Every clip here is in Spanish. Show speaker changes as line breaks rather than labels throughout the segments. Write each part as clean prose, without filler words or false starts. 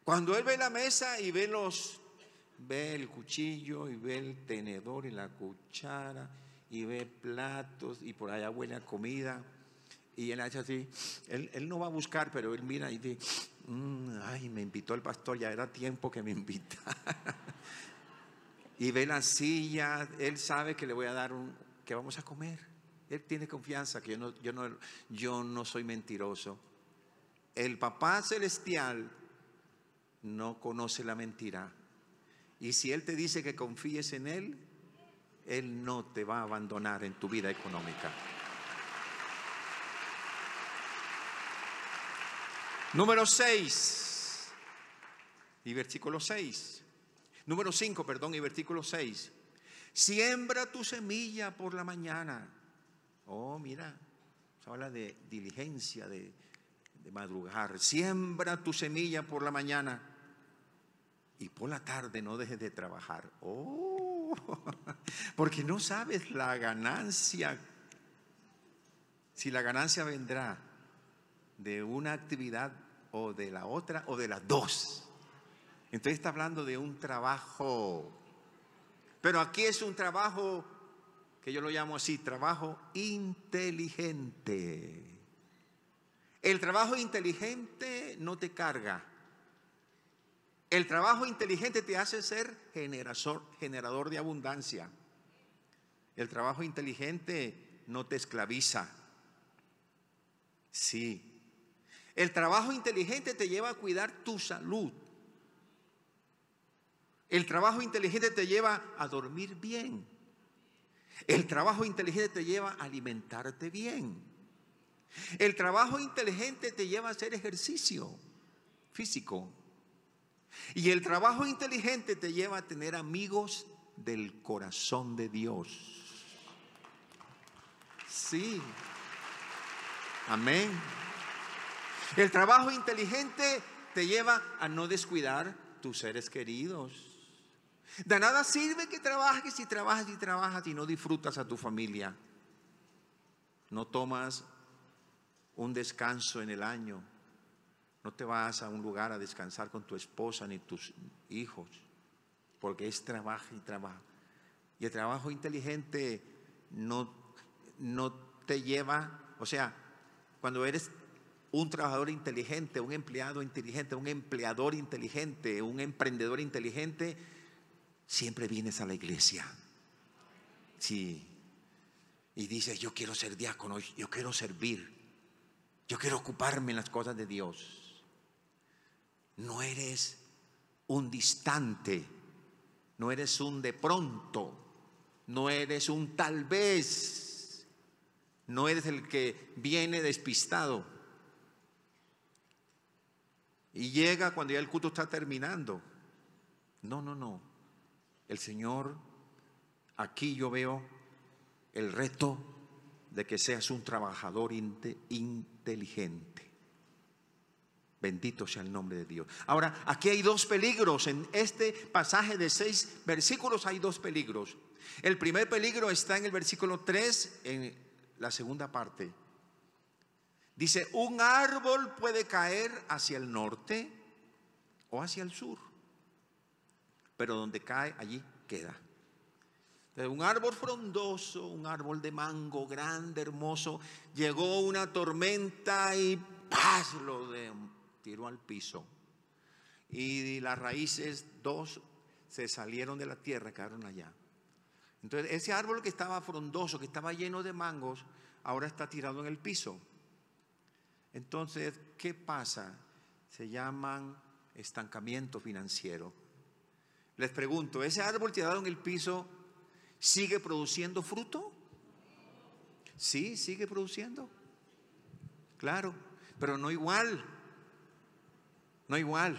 Cuando él ve la mesa y ve el cuchillo y ve el tenedor y la cuchara y ve platos y por allá huele a comida y él hace así, él no va a buscar, pero él mira y dice, ay, me invitó el pastor, ya era tiempo que me invitara. Y ve la silla, él sabe que le voy a dar que vamos a comer. Él tiene confianza que yo no soy mentiroso. El Papá Celestial no conoce la mentira. Y si Él te dice que confíes en Él, Él no te va a abandonar en tu vida económica. Número 6 y versículo 6. Número 5, perdón, y versículo 6. Siembra tu semilla por la mañana. Oh, mira, se habla de diligencia, de madrugar. Siembra tu semilla por la mañana y por la tarde no dejes de trabajar. Oh, porque no sabes la ganancia. Si la ganancia vendrá de una actividad o de la otra o de las dos. Entonces está hablando de un trabajo. Pero aquí es un trabajo que yo lo llamo así, trabajo inteligente. El trabajo inteligente no te carga. El trabajo inteligente te hace ser generador de abundancia. El trabajo inteligente no te esclaviza. Sí. El trabajo inteligente te lleva a cuidar tu salud. El trabajo inteligente te lleva a dormir bien. El trabajo inteligente te lleva a alimentarte bien. El trabajo inteligente te lleva a hacer ejercicio físico. Y el trabajo inteligente te lleva a tener amigos del corazón de Dios. Sí. Amén. El trabajo inteligente te lleva a no descuidar tus seres queridos. De nada sirve que trabajes y trabajas y trabajas y no disfrutas a tu familia. No tomas un descanso en el año. No te vas a un lugar a descansar con tu esposa ni tus hijos, porque es trabajo y trabajo. Y el trabajo inteligente no te lleva, o sea, cuando eres un trabajador inteligente, un empleado inteligente, un empleador inteligente, un emprendedor inteligente, siempre vienes a la iglesia. Sí. Y dices, yo quiero ser diácono, yo quiero servir, yo quiero ocuparme en las cosas de Dios. No eres un distante, no eres un de pronto, no eres un tal vez, no eres el que viene despistado y llega cuando ya el culto está terminando. No. El Señor, aquí yo veo el reto de que seas un trabajador inteligente. Bendito sea el nombre de Dios. Ahora, aquí hay dos peligros. En este pasaje de 6 versículos hay dos peligros. El primer peligro está en el versículo 3, en la segunda parte. Dice, un árbol puede caer hacia el norte o hacia el sur, pero donde cae, allí queda. Un árbol frondoso, un árbol de mango grande, hermoso, llegó una tormenta y ¡paz! Lo tiró al piso. Y las raíces, 2 se salieron de la tierra, quedaron allá. Entonces ese árbol que estaba frondoso, que estaba lleno de mangos, ahora está tirado en el piso. Entonces, ¿qué pasa? Se llaman estancamiento financiero. Les pregunto, ¿ese árbol tirado en el piso sigue produciendo fruto? Sí, sigue produciendo. Claro, pero no igual. No igual.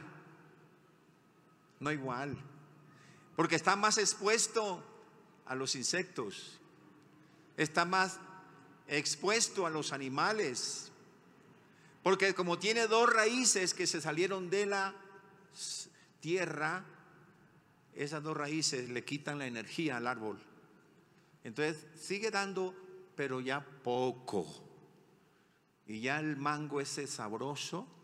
Porque está más expuesto a los insectos. Está más expuesto a los animales. Porque como tiene 2 raíces que se salieron de la tierra, esas 2 raíces le quitan la energía al árbol. Entonces sigue dando, pero ya poco. Y ya el mango ese sabroso